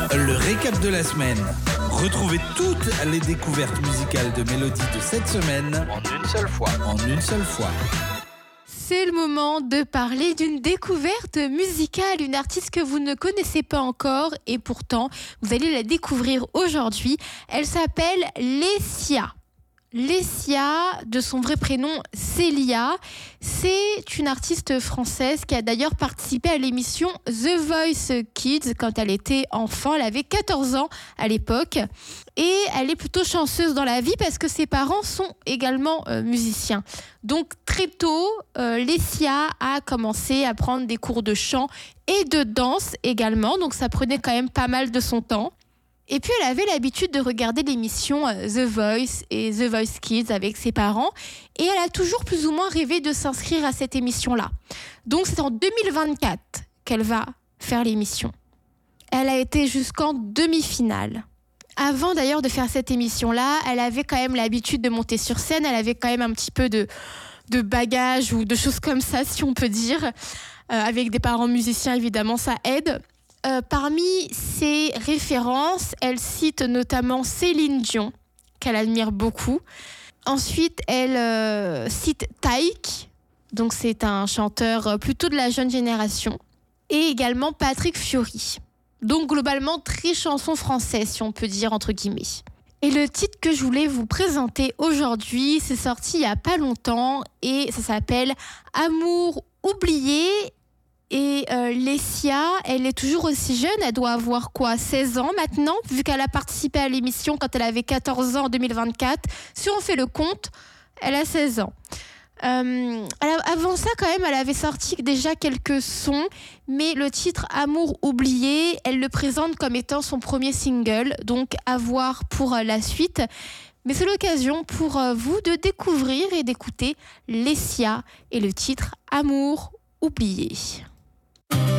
Le récap de la semaine. Retrouvez toutes les découvertes musicales de Mélodie de cette semaine En une seule fois. C'est le moment de parler d'une découverte musicale, une artiste que vous ne connaissez pas encore et pourtant vous allez la découvrir aujourd'hui. Elle s'appelle Lescia. Lescia, de son vrai prénom Célia, c'est une artiste française qui a d'ailleurs participé à l'émission The Voice Kids quand elle était enfant. Elle avait 14 ans à l'époque et elle est plutôt chanceuse dans la vie parce que ses parents sont également musiciens. Donc très tôt, Lescia a commencé à prendre des cours de chant et de danse également, donc ça prenait quand même pas mal de son temps. Et puis elle avait l'habitude de regarder l'émission The Voice et The Voice Kids avec ses parents et elle a toujours plus ou moins rêvé de s'inscrire à cette émission-là. Donc c'est en 2024 qu'elle va faire l'émission. Elle a été jusqu'en demi-finale. Avant d'ailleurs de faire cette émission-là, elle avait quand même l'habitude de monter sur scène, elle avait quand même un petit peu de bagages ou de choses comme ça si on peut dire. Avec des parents musiciens évidemment ça aide. Parmi ses références, elle cite notamment Céline Dion, qu'elle admire beaucoup. Ensuite, elle cite Taïk, donc c'est un chanteur plutôt de la jeune génération, et également Patrick Fiori. Donc globalement, très chanson française, si on peut dire, entre guillemets. Et le titre que je voulais vous présenter aujourd'hui, c'est sorti il n'y a pas longtemps, et ça s'appelle « Amour oublié ». Et Lescia, elle est toujours aussi jeune, elle doit avoir 16 ans maintenant, vu qu'elle a participé à l'émission quand elle avait 14 ans en 2024. Si on fait le compte, elle a 16 ans. Avant ça, quand même, elle avait sorti déjà quelques sons, mais le titre Amour oublié, elle le présente comme étant son premier single, donc à voir pour la suite. Mais c'est l'occasion pour vous de découvrir et d'écouter Lescia et le titre Amour oublié.